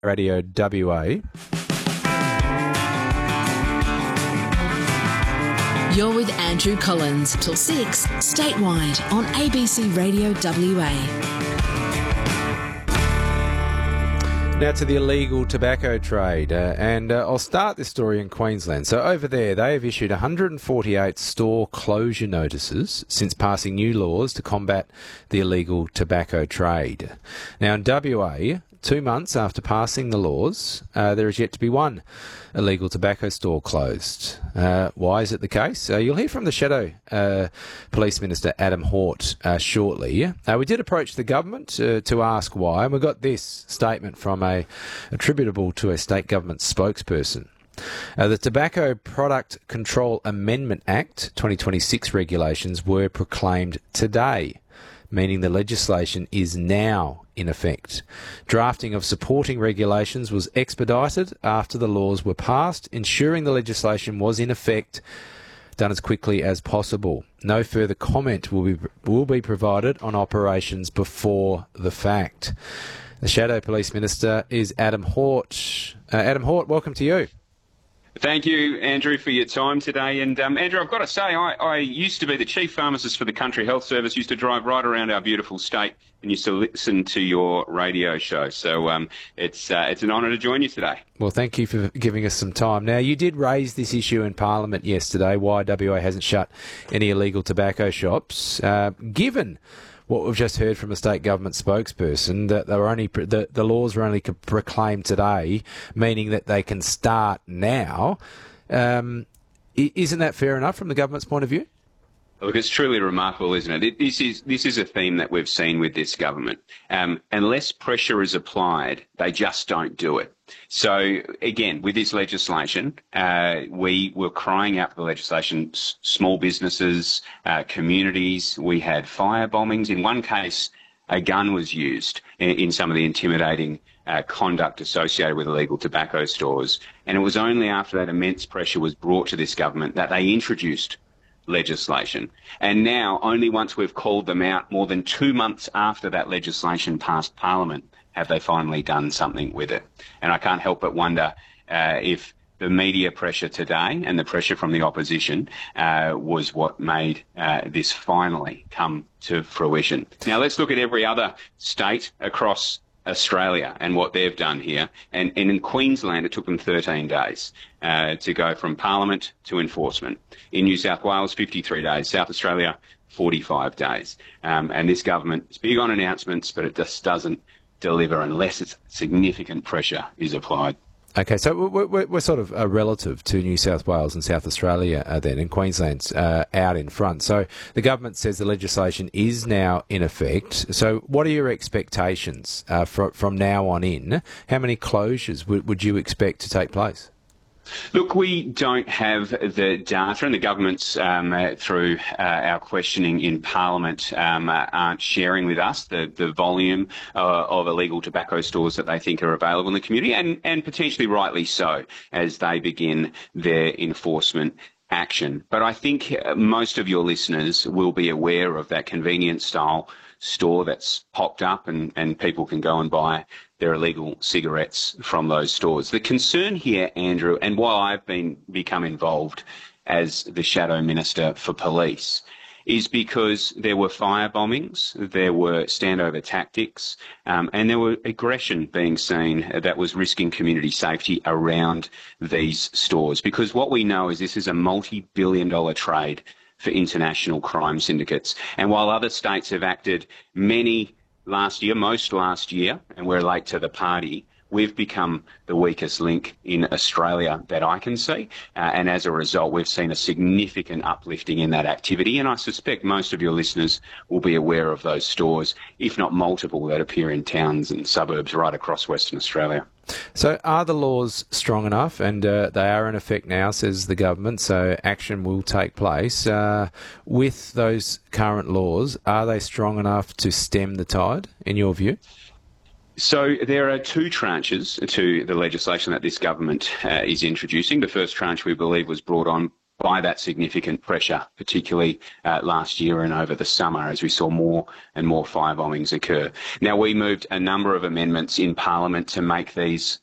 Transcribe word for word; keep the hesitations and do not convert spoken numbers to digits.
Radio W A. You're with Andrew Collins till six, statewide on A B C Radio W A. Now to the illegal tobacco trade, uh, and uh, I'll start this story in Queensland. So over there, they have issued one hundred forty-eight store closure notices since passing new laws to combat the illegal tobacco trade. Now in W A, two months after passing the laws, uh, there is yet to be one illegal tobacco store closed. Uh, why is it the case? Uh, you'll hear from the Shadow uh, Police Minister, Adam Hort, uh, shortly. Uh, we did approach the government uh, to ask why, and we got this statement from a attributable to a state government spokesperson. Uh, the Tobacco Product Control Amendment Act twenty twenty-six regulations were proclaimed today, meaning the legislation is now in effect. Drafting of supporting regulations was expedited after the laws were passed, ensuring the legislation was in effect done as quickly as possible. No further comment will be will be provided on operations before the fact. The Shadow Police Minister is Adam Hort. Uh, Adam Hort, welcome to you. Thank you, Andrew, for your time today. And, um, Andrew, I've got to say, I, I used to be the Chief Pharmacist for the Country Health Service, used to drive right around our beautiful state and used to listen to your radio show. So um, it's uh, it's an honour to join you today. Well, thank you for giving us some time. Now, you did raise this issue in Parliament yesterday, why W A hasn't shut any illegal tobacco shops. Uh, given what we've just heard from a state government spokesperson, that they were only the, the laws were only proclaimed today, meaning that they can start now. Um, isn't that fair enough from the government's point of view? Look, it's truly remarkable, isn't it? This is this is a theme that we've seen with this government. Um, unless pressure is applied, they just don't do it. So, again, with this legislation, uh, we were crying out for the legislation, S- small businesses, uh, communities. We had fire bombings. In one case, a gun was used in, in some of the intimidating uh, conduct associated with illegal tobacco stores. And it was only after that immense pressure was brought to this government that they introduced legislation. And now, only once we've called them out, more than two months after that legislation passed Parliament, have they finally done something with it. And I can't help but wonder uh, if the media pressure today and the pressure from the opposition uh, was what made uh, this finally come to fruition. Now, let's look at every other state across Australia and what they've done here. And, and in Queensland, it took them thirteen days uh, to go from Parliament to enforcement. In New South Wales, fifty-three days. South Australia, forty-five days. Um, and this government is big on announcements, but it just doesn't deliver unless it's significant pressure is applied. Okay, so we're, we're sort of a relative to New South Wales and South Australia uh, then, and Queensland's uh, out in front. So the government says the legislation is now in effect. So what are your expectations uh, from, from now on in? How many closures would, would you expect to take place? Look, we don't have the data, and the governments, um, uh, through uh, our questioning in Parliament, um, uh, aren't sharing with us the, the volume uh, of illegal tobacco stores that they think are available in the community, and, and potentially rightly so, as they begin their enforcement action. But I think most of your listeners will be aware of that convenience style store that's popped up, and, and people can go and buy their illegal cigarettes from those stores. The concern here, Andrew, and while I've been become involved as the Shadow Minister for Police, is because there were fire bombings, there were standover tactics, um, and there were aggression being seen that was risking community safety around these stores. Because what we know is this is a multi-billion dollar trade for international crime syndicates. And while other states have acted, many last year, most last year, and we're late to the party, we've become the weakest link in Australia that I can see. Uh, and as a result, we've seen a significant uplifting in that activity. And I suspect most of your listeners will be aware of those stores, if not multiple, that appear in towns and suburbs right across Western Australia. So are the laws strong enough? And uh, they are in effect now, says the government, so action will take place. Uh, with those current laws, are they strong enough to stem the tide, in your view? So there are two tranches to the legislation that this government uh, is introducing. The first tranche, we believe, was brought on by that significant pressure, particularly uh, last year and over the summer, as we saw more and more fire bombings occur. Now, we moved a number of amendments in Parliament to make these